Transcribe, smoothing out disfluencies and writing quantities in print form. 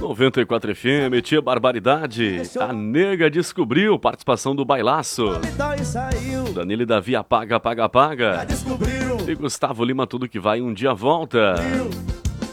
94 FM, tia Barbaridade. A nega descobriu, participação do Bailaço. Danilo e Davi, apaga, apaga, apaga. E Gustavo Lima, tudo que vai um dia volta.